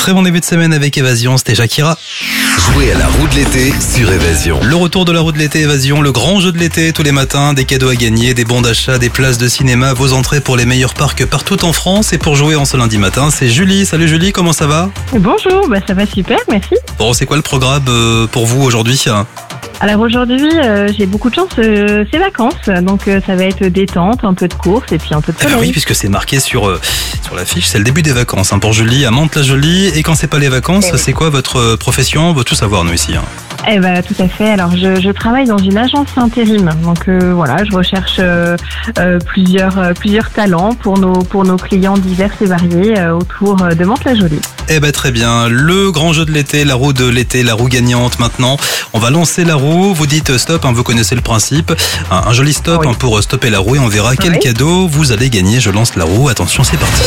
Très bon début de semaine avec Évasion, c'était Shakira. Jouez à la roue de l'été sur Évasion. Le retour de la roue de l'été Évasion, le grand jeu de l'été tous les matins, des cadeaux à gagner, des bons d'achat, des places de cinéma, vos entrées pour les meilleurs parcs partout en France. Et pour jouer en ce lundi matin, c'est Julie. Salut Julie, comment ça va? Bonjour, ça va super, merci. Bon, c'est quoi le programme pour vous aujourd'hui? Alors aujourd'hui, j'ai beaucoup de chance, c'est vacances, donc ça va être détente, un peu de course et puis un peu de soleil. Oui, puisque c'est marqué sur l'affiche, c'est le début des vacances pour Julie à Mantes-la-Jolie. Et quand c'est pas les vacances, c'est quoi votre profession? On veut tout savoir nous ici. Tout à fait. Alors je travaille dans une agence intérim, donc voilà, je recherche plusieurs talents pour nos clients divers et variés autour de Mantes-la-Jolie. Très bien, le grand jeu de l'été, la roue de l'été, la roue gagnante maintenant. On va lancer la roue, vous dites stop, vous connaissez le principe. Un joli stop pour stopper la roue et on verra quel cadeau vous allez gagner. Je lance la roue, attention, c'est parti.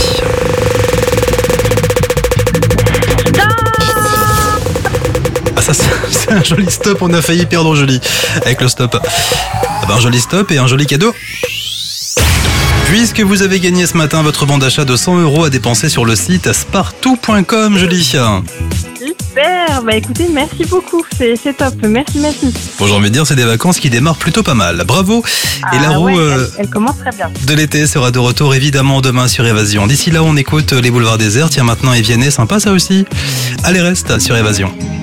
Ça c'est un joli stop, on a failli perdre Julie avec le stop. Un joli stop et un joli cadeau. Puisque vous avez gagné ce matin votre bon d'achat de 100 € à dépenser sur le site spartou.com, Julie. Super, écoutez, merci beaucoup, c'est top, merci. Bon, j'ai envie de dire, c'est des vacances qui démarrent plutôt pas mal, bravo. Et la roue elle commence très bien. De l'été sera de retour évidemment demain sur Évasion. D'ici là, on écoute les boulevards déserts, tiens maintenant et Vianney, sympa ça aussi. Allez, reste sur Évasion.